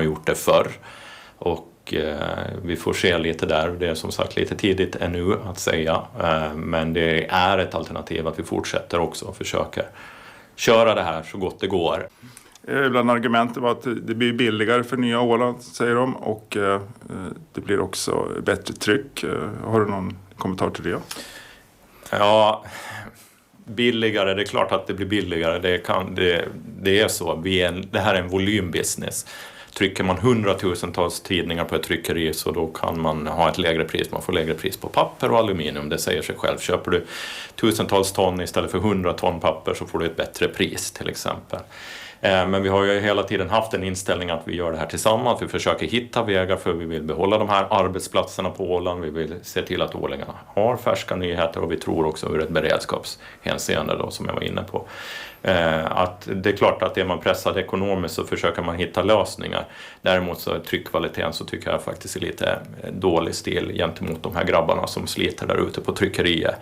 har gjort det förr. Och vi får se lite där. Det är som sagt lite tidigt ännu att säga. Men det är ett alternativ att vi fortsätter också och försöker köra det här så gott det går. Bland argumenten var att det blir billigare för Nya Åland, säger de. Och det blir också bättre tryck. Har du någon kommentar till det? Ja, billigare. Det är klart att det blir billigare. Det är så. Det här är en volymbusiness. Trycker man 100,000-tals tidningar på ett tryckeri så då kan man ha ett lägre pris. Man får lägre pris på papper och aluminium. Det säger sig själv. Köper du 1000-tals ton istället för 100 ton papper så får du ett bättre pris till exempel. Men vi har ju hela tiden haft en inställning att vi gör det här tillsammans. Vi försöker hitta vägar för vi vill behålla de här arbetsplatserna på Åland. Vi vill se till att ålängarna har färska nyheter och vi tror också ur ett beredskapshänseende då, som jag var inne på. Att det är klart att är man pressad ekonomiskt så försöker man hitta lösningar. Däremot så är tryckkvaliteten så tycker jag faktiskt är lite dålig stil gentemot de här grabbarna som sliter där ute på tryckeriet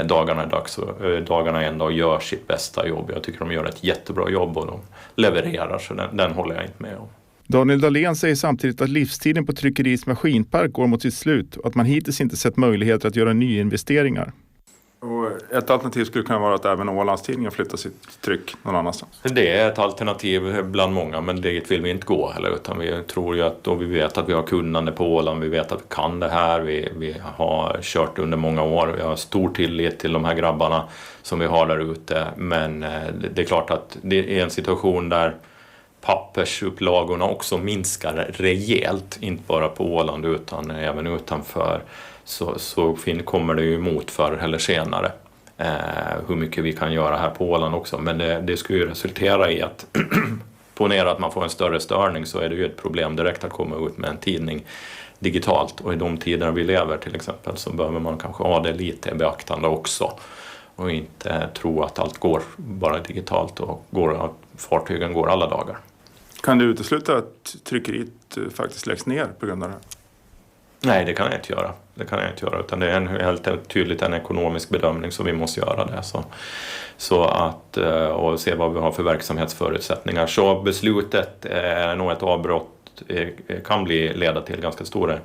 dagarna ända och gör sitt bästa jobb. Jag tycker de gör ett jättebra jobb och de levererar, så den håller jag inte med om. Daniel Dahlén säger samtidigt att livstiden på tryckeriets maskinpark går mot sitt slut och att man hittills inte sett möjligheter att göra nyinvesteringar. Och ett alternativ skulle kunna vara att även Ålandstidningen flyttar sitt tryck någon annanstans. Det är ett alternativ bland många, men dit vill vi inte gå heller, utan vi tror ju att, och vi vet att vi har kunnande på Åland, vi vet att vi kan det här, vi har kört under många år, vi har stor tillit till de här grabbarna som vi har där ute, men det är klart att det är en situation där pappersupplagorna också minskar rejält, inte bara på Åland utan även utanför. Så kommer det ju emot förr eller senare hur mycket vi kan göra här på Åland också. Men det skulle ju resultera i att ponera att man får en större störning, så är det ju ett problem direkt att komma ut med en tidning digitalt. Och i de tider vi lever till exempel så behöver man kanske ha det lite beaktande också. Och inte tro att allt går bara digitalt och att fartygen går alla dagar. Kan du utesluta att tryckeriet faktiskt läggs ner på grund av det här? Nej, det kan jag inte göra. Utan det är helt tydligt en ekonomisk bedömning som vi måste göra det. Så att, och se vad vi har för verksamhetsförutsättningar. Så beslutet är nog ett avbrott kan leda till ganska stora,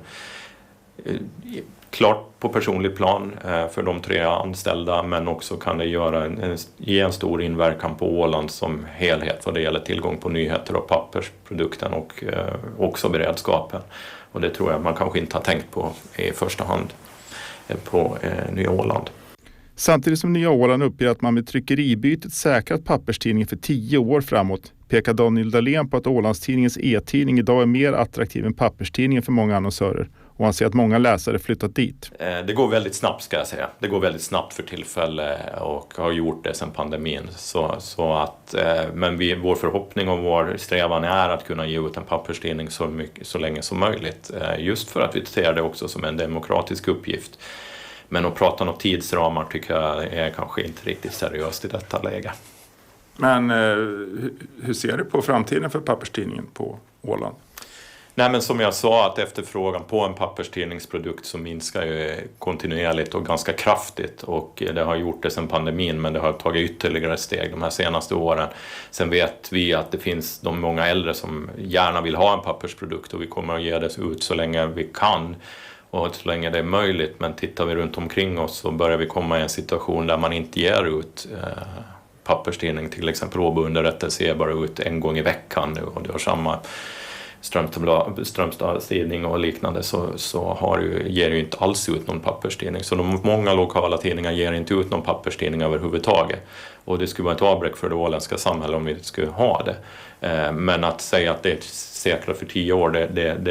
klart på personlig plan för de 3 anställda, men också kan det ge en stor inverkan på Åland som helhet vad det gäller tillgång på nyheter och pappersprodukten och också beredskapen. Och det tror jag man kanske inte har tänkt på i första hand på Nya Åland. Samtidigt som Nya Åland uppger att man med tryckeribytet säkrat papperstidningen för 10 år framåt, pekar Daniel Dahlén på att Ålandstidningens e-tidning idag är mer attraktiv än papperstidningen för många annonsörer. Och han ser att många läsare flyttat dit. Det går väldigt snabbt, ska jag säga. Det går väldigt snabbt för tillfälle och har gjort det sedan pandemin. Men vår förhoppning och vår strävan är att kunna ge ut en papperstidning så länge som möjligt. Just för att vi ser det också som en demokratisk uppgift. Men att prata om tidsramar tycker jag är kanske inte riktigt seriöst i detta läge. Men hur ser du på framtiden för papperstidningen på Åland? Nej, men som jag sa, att efterfrågan på en papperstidningsprodukt så minskar ju kontinuerligt och ganska kraftigt, och det har gjort det sedan pandemin, men det har tagit ytterligare steg de här senaste åren. Sen vet vi att det finns de många äldre som gärna vill ha en pappersprodukt, och vi kommer att ge det ut så länge vi kan och så länge det är möjligt. Men tittar vi runt omkring oss så börjar vi komma i en situation där man inte ger ut papperstidning, till exempel Åbo-underrättelse ger bara ut en gång i veckan nu, och det har samma Strömstads tidning och liknande, så ger ju inte alls ut någon papperstidning. Så de många lokala tidningar ger inte ut någon papperstidning överhuvudtaget. Och det skulle vara ett avbräck för det åländska samhället om vi skulle ha det. Men att säga att det är säkert för 10 år,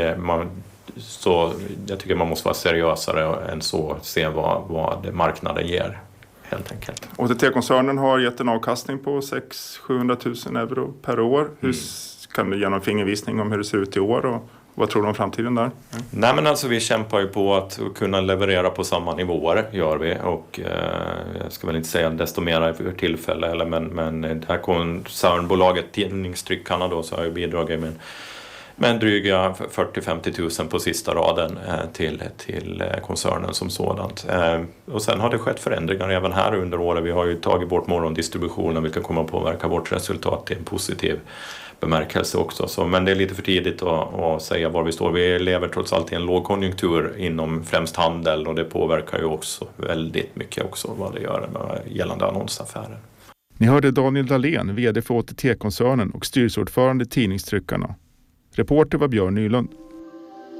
så jag tycker man måste vara seriösare än så, se vad marknaden ger. Helt enkelt. OTT-koncernen har gett en avkastning på 600-700 000 euro per år. Kan du ge någon fingervisning om hur det ser ut i år och vad tror du om framtiden där? Nej, men alltså vi kämpar ju på att kunna leverera på samma nivåer, gör vi, och jag ska väl inte säga desto mer för tillfälle, men det här koncernbolaget Tidningstryckarna då, så har jag bidragit med dryga 40-50 000 på sista raden till koncernen som sådant. Och sen har det skett förändringar även här under året. Vi har ju tagit bort morgondistributionen, vilket kommer att påverka vårt resultat till en positiv bemärkelse också. Men det är lite för tidigt att säga var vi står. Vi lever trots allt i en lågkonjunktur inom främst handel, och det påverkar ju också väldigt mycket också vad det gör med gällande annonsaffärer. Ni hörde Daniel Dahlén, vd för OTT-koncernen och styrelseordförande i Tidningstryckarna. Reporter var Björn Nylund.